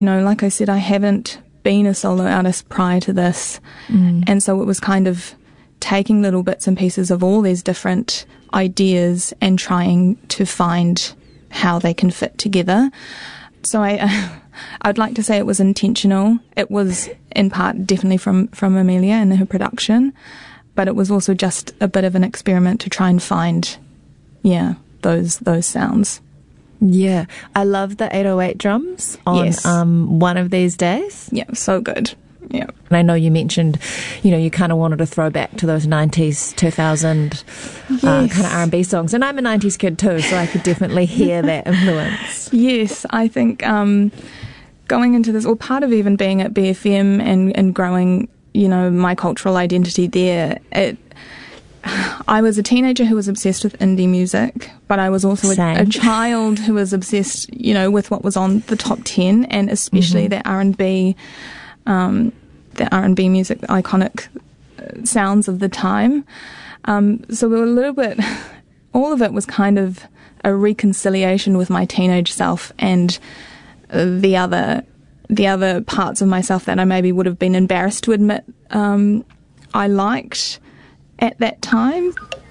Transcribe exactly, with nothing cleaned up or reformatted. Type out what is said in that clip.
You know, like I said, I haven't been a solo artist prior to this. Mm. And so it was kind of taking little bits and pieces of all these different ideas and trying to find how they can fit together. So I, uh, I'd like to say it was intentional. It was in part definitely from, from Amelia and her production, but it was also just a bit of an experiment to try and find, yeah, those those sounds. Yeah, I love the eight oh eight drums on yes. um, One of These Days. Yeah, so good. Yeah. And I know you mentioned, you know, you kind of wanted to throw back to those nineties, two thousand yes. uh, kind of R and B songs. And I'm a nineties kid too, so I could definitely hear that influence. Yes, I think um, going into this, or part of even being at B F M and, and growing, you know, my cultural identity there, it I was a teenager who was obsessed with indie music, but I was also a, a child who was obsessed, you know, with what was on the top ten, and especially mm-hmm. the R and B, um, the R and B music, the iconic sounds of the time. Um, so we were a little bit, all of it was kind of a reconciliation with my teenage self and the other, the other parts of myself that I maybe would have been embarrassed to admit um, I liked at that time.